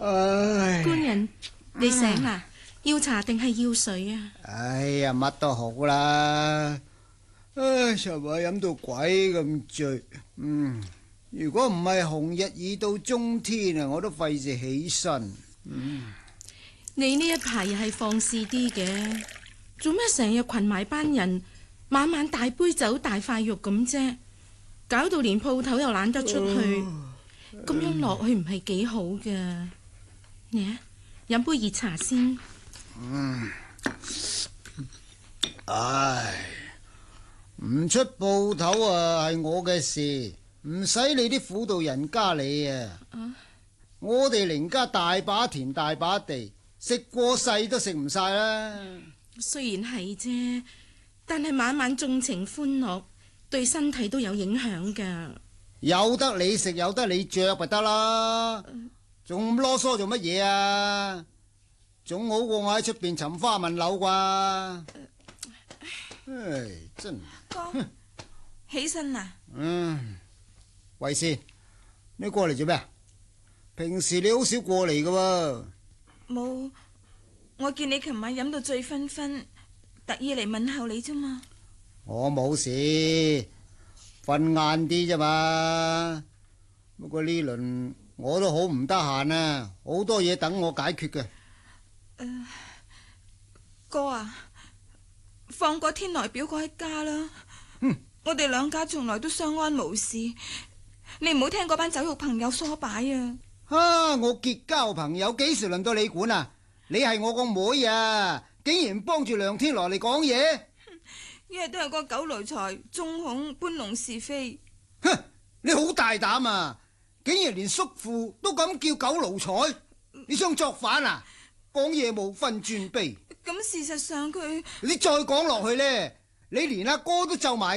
唉， 官人，你醒啦？要茶定係要水啊？ 哎呀，乜都好啦。唉，尋晚飲到鬼咁醉。如果唔係紅日已到中天啊，我都費事起身。 你呢一排又係放肆啲嘅，做咩成日群埋班人，晚晚大杯酒大塊肉咁啫？搞到連鋪頭又懶得出去，咁樣落去唔係幾好噶。嚟啊，飲杯熱茶先。 唉，唔出鋪頭啊係我嘅事，唔使你啲婦道人家理啊。我哋寧家大把田大把地，食過世都食唔晒啦。 雖然係啫，但係晚晚縱情歡樂，對身體都有影響噶。 有得你食有得你着咪得啦，仲咁囉嗦做乜嘢啊？總好過我喺出邊尋花問柳啩。唉，真哥，起身啦。 慧仙，你過嚟做咩？平時你好少過嚟噶喎。 冇，我見你琴晚飲到醉醺醺，特意嚟問候你啫嘛。 我冇事，瞓晏啲啫嘛。不過呢輪我都好唔得閒啊，好多嘢等我解決嘅。 哥啊，放過天來表哥一家啦。我哋兩家從來都相安無事，你唔好聽嗰班酒肉朋友唆擺啊！ 我結交朋友幾時輪到你管啊？你係我個妹啊，竟然幫住梁天來嚟講嘢， 一日都係個狗奴才，中恐搬弄是非。 你好大膽啊！竟然連叔父都咁叫狗奴才，你想作反啊？講嘢冇分尊卑。 咁事實上佢， 你再講落去呢，你連阿哥都咒埋。